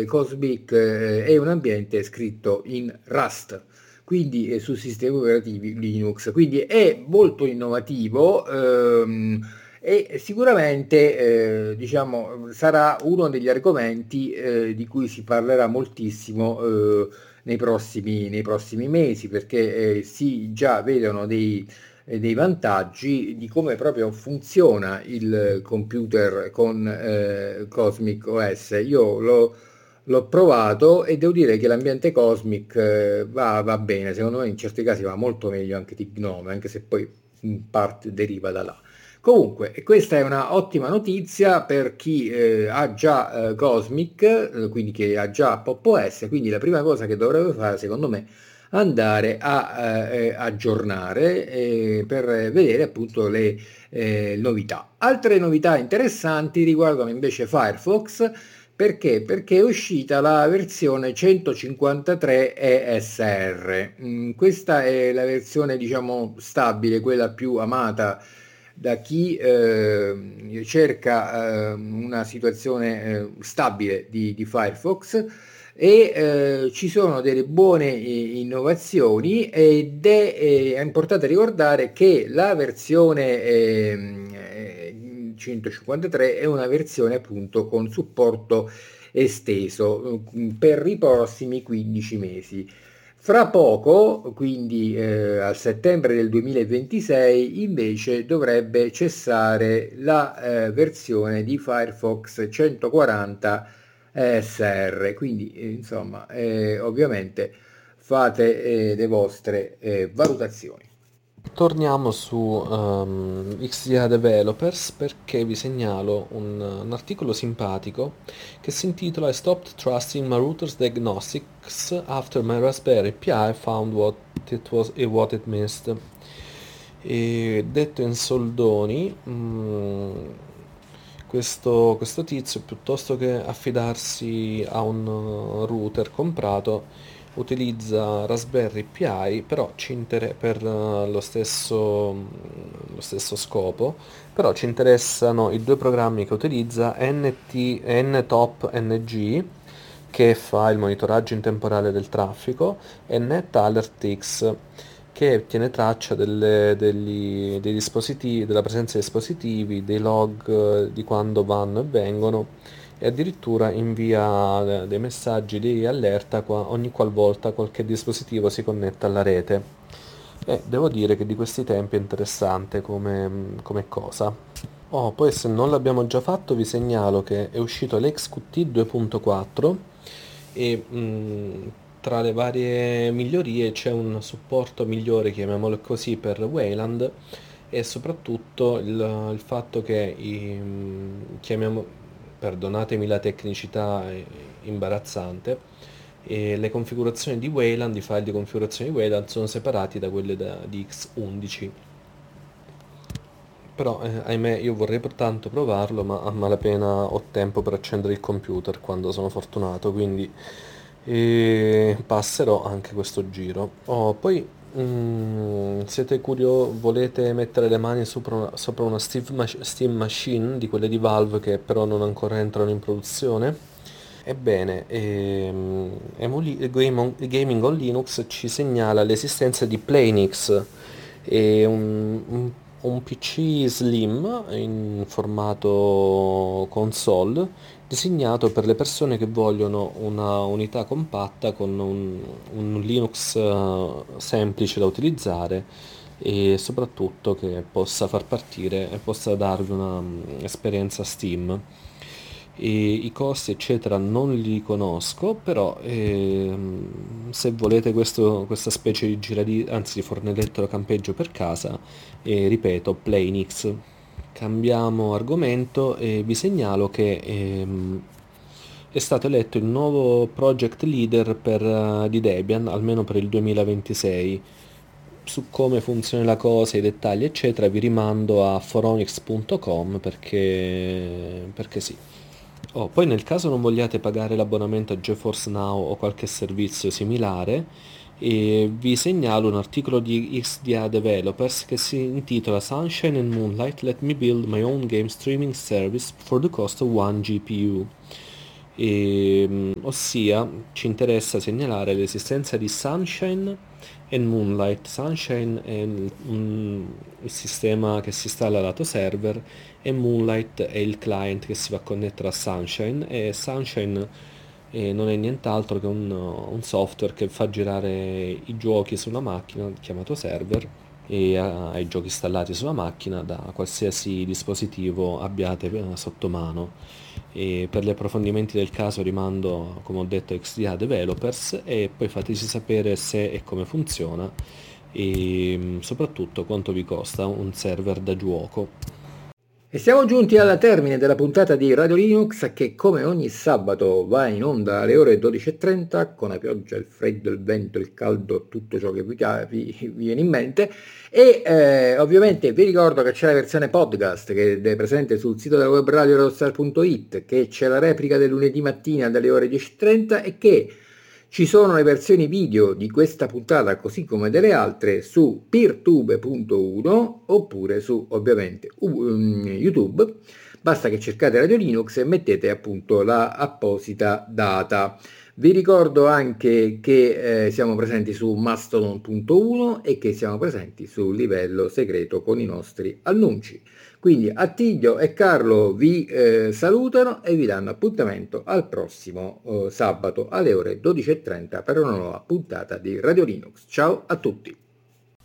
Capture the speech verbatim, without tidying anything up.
Cosmic eh, è un ambiente scritto in Rust, quindi eh, su sistemi operativi Linux, quindi è molto innovativo ehm, e sicuramente eh, diciamo, sarà uno degli argomenti eh, di cui si parlerà moltissimo eh, nei prossimi, nei prossimi mesi, perché eh, si già vedono dei eh, dei vantaggi di come proprio funziona il computer con eh, Cosmic O S. Io l'ho, l'ho provato e devo dire che l'ambiente Cosmic eh, va, va bene, secondo me in certi casi va molto meglio anche di Gnome, anche se poi in parte deriva da là. Comunque, questa è una ottima notizia per chi eh, ha già eh, Cosmic, eh, quindi che ha già Pop O S, quindi la prima cosa che dovrebbe fare, secondo me, andare a eh, aggiornare eh, per vedere appunto le eh, novità. Altre novità interessanti riguardano invece Firefox. Perché? Perché è uscita la versione centocinquantatré E S R. Mm, questa è la versione, diciamo, stabile, quella più amata da chi eh, cerca eh, una situazione eh, stabile di, di Firefox e eh, ci sono delle buone eh, innovazioni ed è, è importante ricordare che la versione ehm, eh, centocinquantatré è una versione appunto con supporto esteso eh, per i prossimi quindici mesi. Fra poco, quindi eh, a settembre del duemilaventisei, invece dovrebbe cessare la eh, versione di Firefox centoquaranta E S R, quindi eh, insomma eh, ovviamente fate eh, le vostre eh, valutazioni. Torniamo su um, X D A Developers perché vi segnalo un, un articolo simpatico che si intitola I stopped trusting my router's diagnostics after my Raspberry Pi found what it was e what it missed. E detto in soldoni, mm, questo, questo tizio piuttosto che affidarsi a un uh, router comprato utilizza Raspberry Pi, però ci inter- per eh, lo stesso, mm, lo stesso scopo, però ci interessano i due programmi che utilizza, N T, N Top N G, che fa il monitoraggio in temporale del traffico, e NetAlertX, che tiene traccia delle- degli- dei dispositivi, della presenza dei dispositivi, dei log eh, di quando vanno e vengono e addirittura invia eh, dei messaggi di allerta qua- ogni qualvolta qualche dispositivo si connetta alla rete. E devo dire che di questi tempi è interessante come, come cosa. Oh, poi se non l'abbiamo già fatto vi segnalo che è uscito l'X Q T due punto quattro e mh, tra le varie migliorie c'è un supporto migliore, chiamiamolo così, per Wayland e soprattutto il, il fatto che i, mh, chiamiamo, perdonatemi la tecnicità eh, imbarazzante, e le configurazioni di Wayland, i file di configurazione di Wayland sono separati da quelle da- di X undici. Però, eh, ahimè, io vorrei tanto provarlo, ma a malapena ho tempo per accendere il computer quando sono fortunato, quindi eh, passerò anche questo giro. Oh, poi, mm, siete curiosi, volete mettere le mani sopra una, sopra una Steve Mach- Steam Machine, di quelle di Valve che però non ancora entrano in produzione? Ebbene, ehm, Emuli- Game on- Gaming on Linux ci segnala l'esistenza di Playnix, è un, un- un P C slim in formato console, disegnato per le persone che vogliono una unità compatta con un, un Linux eh, semplice da utilizzare e soprattutto che possa far partire e possa darvi un'esperienza Steam. E i costi eccetera non li conosco, però ehm, se volete questo- questa specie di giradischi, anzi di fornelletto da campeggio per casa, eh, ripeto, Playnix. Cambiamo argomento e vi segnalo che ehm, è stato eletto il nuovo project leader per, eh, di Debian, almeno per il duemilaventisei. Su come funziona la cosa, i dettagli eccetera vi rimando a foronix punto com perché, perché sì. Oh, poi nel caso non vogliate pagare l'abbonamento a GeForce Now o qualche servizio similare, eh, vi segnalo un articolo di X D A Developers che si intitola Sunshine and Moonlight, Let me build my own game streaming service for the cost of one G P U. E, mh, ossia ci interessa segnalare l'esistenza di Sunshine e Moonlight. Sunshine è il, un- il sistema che si installa lato server e Moonlight è il client che si va a connettere a Sunshine, e Sunshine eh, non è nient'altro che un, un software che fa girare i giochi su una macchina chiamato server, e ha- ai giochi installati sulla macchina da qualsiasi dispositivo abbiate eh, sotto mano. E per gli approfondimenti del caso rimando, come ho detto, a X D A Developers, e poi fateci sapere se e come funziona, e mh, soprattutto quanto vi costa un server da gioco. E siamo giunti al termine della puntata di Radio Linux che come ogni sabato va in onda alle ore dodici e trenta con la pioggia, il freddo, il vento, il caldo, tutto ciò che vi, vi, vi viene in mente e eh, ovviamente vi ricordo che c'è la versione podcast che è presente sul sito della web radio radiostar punto it, che c'è la replica del lunedì mattina dalle ore dieci e trenta e che ci sono le versioni video di questa puntata così come delle altre su peertube punto uno oppure su ovviamente um, YouTube. Basta che cercate Radio Linux e mettete appunto la apposita data. Vi ricordo anche che eh, siamo presenti su mastodon punto uno e che siamo presenti sul livello segreto con i nostri annunci. Quindi Attilio e Carlo vi eh, salutano e vi danno appuntamento al prossimo eh, sabato alle ore dodici e trenta per una nuova puntata di Radio Linux. Ciao a tutti!